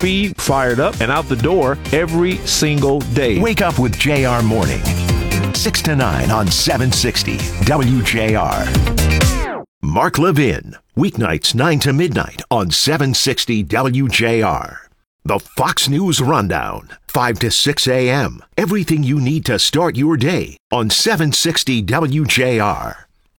speed, fired up, and out the door every single day. Wake up with JR Morning. 6 to 9 on 760 WJR. Mark Levin, weeknights 9 to midnight on 760 WJR. The Fox News Rundown, 5 to 6 a.m. Everything you need to start your day on 760 WJR.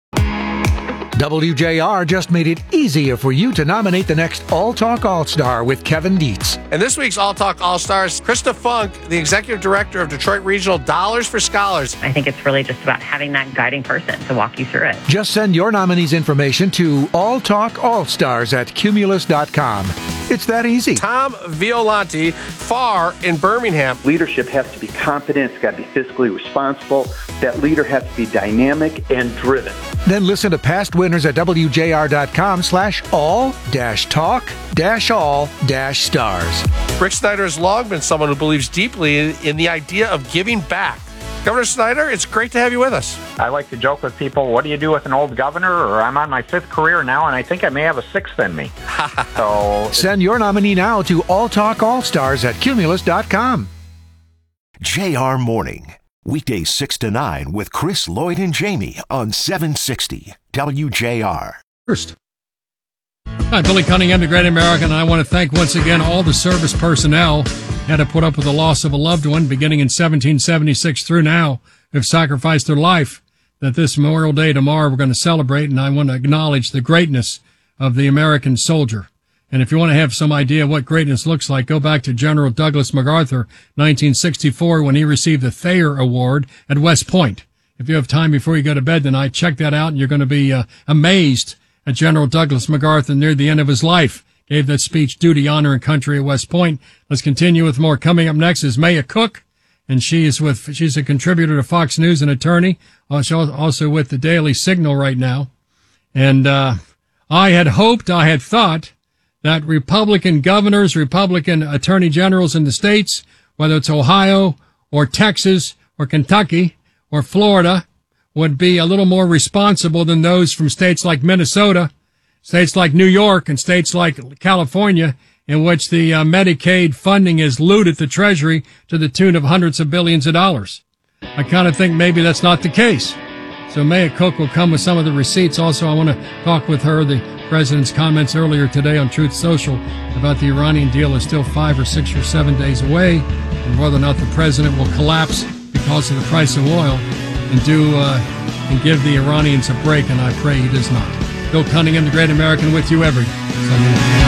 WJR just made it easier for you to nominate the next All Talk All-Star with Kevin Dietz. And this week's All Talk All-Stars, Krista Funk, the Executive Director of Detroit Regional Dollars for Scholars. I think it's really just about having that guiding person to walk you through it. Just send your nominees' information to alltalkallstars@cumulus.com. It's that easy. Tom Violante, FAR in Birmingham. Leadership has to be confident. It's got to be fiscally responsible. That leader has to be dynamic and driven. Then listen to past winners at WJR.com/all-talk-all-stars. Rick Snyder has long been someone who believes deeply in the idea of giving back. Governor Snyder, it's great to have you with us. I like to joke with people, what do you do with an old governor? Or I'm on my 5th career now, and I think I may have a 6th in me. So send your nominee now to alltalkallstars@cumulus.com. JR Morning. Weekdays 6 to 9 with Chris, Lloyd, and Jamie on 760 WJR. First. Hi, Billy Cunningham, the Great American. I want to thank once again all the service personnel who had to put up with the loss of a loved one beginning in 1776 through now, who have sacrificed their life, that this Memorial Day tomorrow we're going to celebrate, and I want to acknowledge the greatness of the American soldier. And if you want to have some idea of what greatness looks like, go back to General Douglas MacArthur, 1964, when he received the Thayer Award at West Point. If you have time before you go to bed tonight, check that out, and you're going to be amazed at General Douglas MacArthur near the end of his life. Gave that speech, Duty, Honor, and Country at West Point. Let's continue with more. Coming up next is Maya Cook, and she's a contributor to Fox News, an attorney, also with the Daily Signal right now. And I had thought that Republican governors, Republican attorney generals in the states, whether it's Ohio or Texas or Kentucky or Florida, would be a little more responsible than those from states like Minnesota, states like New York, and states like California, in which the Medicaid funding is looted the Treasury to the tune of hundreds of billions of dollars. I kind of think maybe that's not the case. So Maya Cook will come with some of the receipts. Also, I want to talk with her. The president's comments earlier today on Truth Social about the Iranian deal is still 5 or 6 or 7 days away, and whether or not the president will collapse because of the price of oil and give the Iranians a break, and I pray he does not. Bill Cunningham, the Great American, with you every Sunday.